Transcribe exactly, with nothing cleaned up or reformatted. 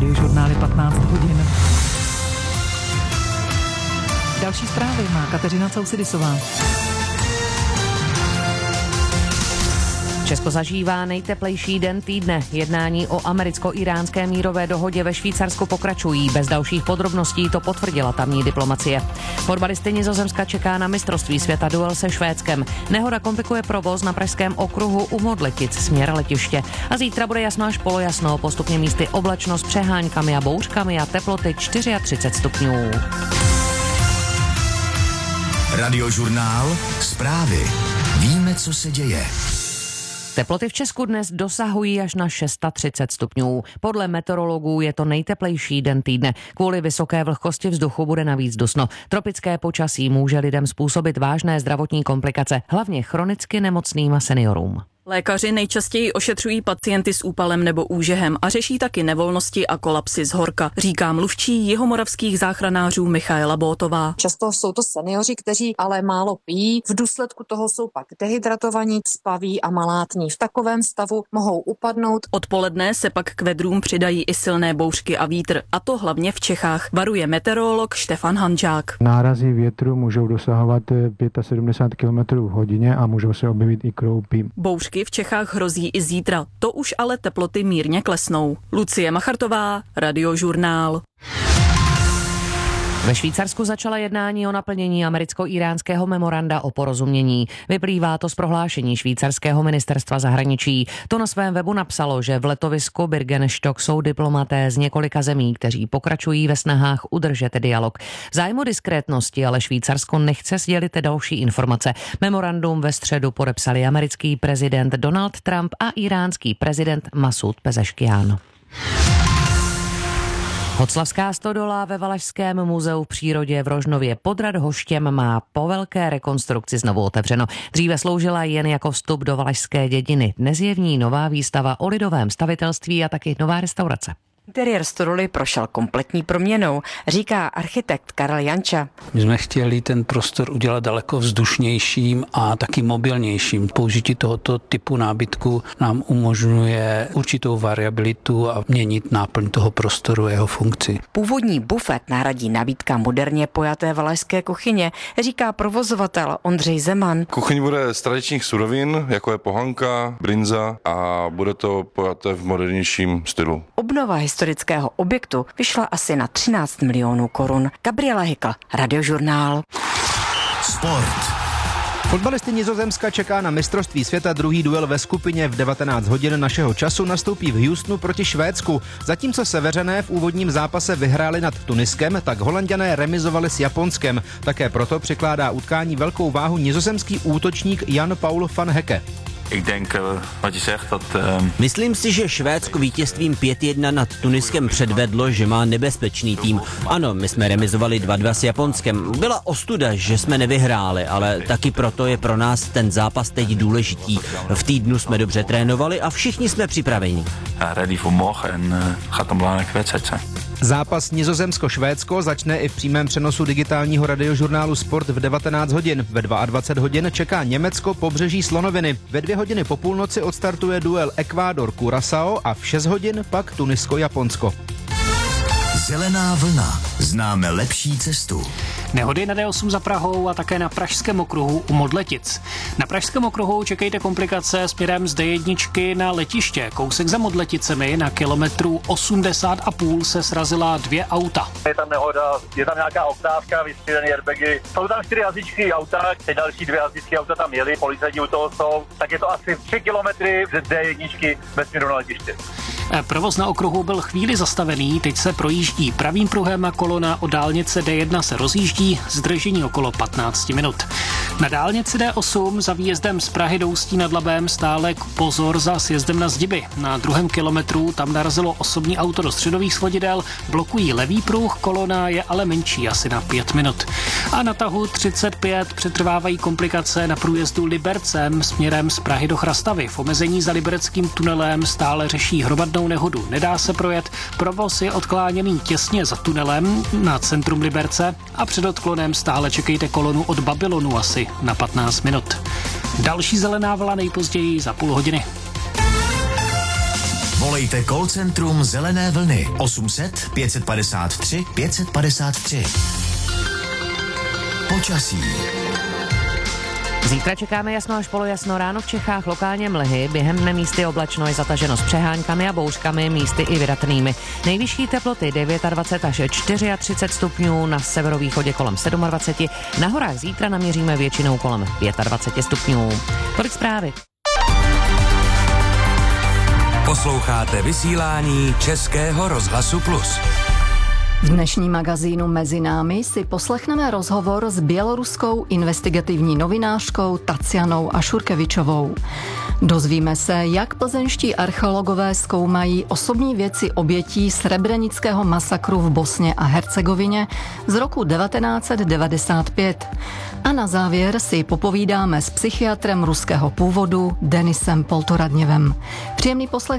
Radiožurnály patnáct hodin. Další zprávy má Kateřina Causidisová. Česko zažívá nejteplejší den týdne. Jednání o americko-iránské mírové dohodě ve Švýcarsku pokračují. Bez dalších podrobností to potvrdila tamní diplomacie. Fotbalisty Nizozemska čeká na mistrovství světa duel se Švédskem. Nehoda komplikuje provoz na pražském okruhu u Modlitic směr letiště. A zítra bude jasno až polojasno, postupně místy oblačno s přeháňkami a bouřkami a teploty třicet čtyři stupňů. Radiožurnál, zprávy. Víme, co se děje. Teploty v Česku dnes dosahují až na třicet šest stupňů. Podle meteorologů je to nejteplejší den týdne. Kvůli vysoké vlhkosti vzduchu bude navíc dusno. Tropické počasí může lidem způsobit vážné zdravotní komplikace, hlavně chronicky nemocným a seniorům. Lékaři nejčastěji ošetřují pacienty s úpalem nebo úžehem a řeší taky nevolnosti a kolapsy z horka, říká mluvčí jihomoravských záchranářů Michaela Bótová. Často jsou to seniori, kteří ale málo pijí, v důsledku toho jsou pak dehydratovaní, spaví a malátní. V takovém stavu mohou upadnout. Odpoledne se pak k vedrům přidají i silné bouřky a vítr, a to hlavně v Čechách, varuje meteorolog Štefan Hanžák. Nárazy větru můžou dosahovat sedmdesát pět kilometrů v hodině a můžou se objevit i kroupy. Bouřky v Čechách hrozí i zítra, to už ale teploty mírně klesnou. Lucie Machartová, Radiožurnál. Ve Švýcarsku začala jednání o naplnění americko-iránského memoranda o porozumění. Vyplývá to z prohlášení švýcarského ministerstva zahraničí. To na svém webu napsalo, že v letovisku Birkenstock jsou diplomaté z několika zemí, kteří pokračují ve snahách udržet dialog. V zájmu diskrétnosti ale Švýcarsko nechce sdělit další informace. Memorandum ve středu podepsali americký prezident Donald Trump a iránský prezident Masud Pezeškian. Hoclavská stodola ve Valašském muzeu v přírodě v Rožnově pod Radhoštěm má po velké rekonstrukci znovu otevřeno. Dříve sloužila jen jako vstup do valašské dědiny. Dnes je v ní nová výstava o lidovém stavitelství a taky nová restaurace. Interiér stodoly prošel kompletní proměnou, říká architekt Karel Janča. My jsme chtěli ten prostor udělat daleko vzdušnějším a taky mobilnějším. Použití tohoto typu nábytku nám umožňuje určitou variabilitu a měnit náplň toho prostoru, jeho funkci. Původní bufet nahradí nabídka moderně pojaté valašské kuchyně, říká provozovatel Ondřej Zeman. Kuchyň bude z tradičních surovin, jako je pohanka, brinza, a bude to pojaté v modernějším stylu. Obnova historického objektu vyšla asi na třináct milionů korun. Gabriela Hykl, Radiožurnál. Sport. Fotbalisty Nizozemska čeká na mistrovství světa druhý duel ve skupině. V devatenáct hodin našeho času nastoupí v Houstonu proti Švédsku. Zatímco Severané v úvodním zápase vyhráli nad Tuniskem, tak Holanďané remizovali s Japonskem. Také proto přikládá utkání velkou váhu nizozemský útočník Jan Paul van Hecke. Myslím si, že Švédsko vítězstvím pět jedna nad Tuniskem předvedlo, že má nebezpečný tým. Ano, my jsme remizovali dva dva s Japonskem. Byla ostuda, že jsme nevyhráli, ale taky proto je pro nás ten zápas teď důležitý. V týdnu jsme dobře trénovali a všichni jsme připraveni. Zápas Nizozemsko-Švédsko začne i v přímém přenosu digitálního radiožurnálu Sport v devatenáct hodin. Ve dvacet dva hodin čeká Německo pobřeží Slonoviny. Ve dvě hodiny po půlnoci odstartuje duel Ekvádor-Curaçao a v šest hodin pak Tunisko-Japonsko. Zelená vlna. Známe lepší cestu. Nehody na D osm za Prahou a také na pražském okruhu u Modletic. Na pražském okruhu čekejte komplikace směrem z D jedna na letiště. Kousek za Modleticemi na kilometru osmdesát a půl se srazila dvě auta. Je tam nehoda, je tam nějaká oktávka, vystřílený airbagy. Jsou tam čtyři hasičský auta, ty další dvě hasičské auta tam jeli, policajti u toho jsou, tak je to asi tři kilometry z D jedna ve směru na letiště. Provoz na okruhu byl chvíli zastavený, teď se projíždí pravým pruhem a kolona od dálnice D jedna se rozjíždí, zdržení okolo patnáct minut. Na dálnici D osm za výjezdem z Prahy do Ústí nad Labem stále pozor za sjezdem na Zdiby. Na druhém kilometru tam narazilo osobní auto do středových svodidel, blokují levý pruh, kolona je ale menší, asi na pět minut. A na tahu třicet pět přetrvávají komplikace na průjezdu Libercem směrem z Prahy do Chrastavy. V omezení za libereckým tunelem stále řeší hromadnou nehodu. Nedá se projet, provoz je odkláněný těsně za tunelem na centrum Liberce a před odklonem stále čekejte kolonu od Babylonu asi na patnáct minut. Další zelená vlna nejpozději za půl hodiny. Volejte call centrum Zelené vlny osm set pět padesát tři pět padesát tři. Počasí. Zítra čekáme jasno až polojasno, ráno v Čechách lokálně mlhy, během dne místy oblačno je zataženo s přeháňkami a bouřkami, místy i vydatnými. Nejvyšší teploty dvacet devět až třicet čtyři stupňů, na severovýchodě kolem dvacet sedm, na horách zítra naměříme většinou kolem dvacet pět stupňů. Tolik zprávy. Posloucháte vysílání Českého rozhlasu Plus. V dnešním magazínu Mezi námi si poslechneme rozhovor s běloruskou investigativní novinářkou Tacianou Ašurkevičovou. Dozvíme se, jak plzeňští archeologové zkoumají osobní věci obětí srebrenického masakru v Bosně a Hercegovině z roku devatenáct set devadesát pět. A na závěr si popovídáme s psychiatrem ruského původu Denisem Poltoradněvem. Příjemný poslech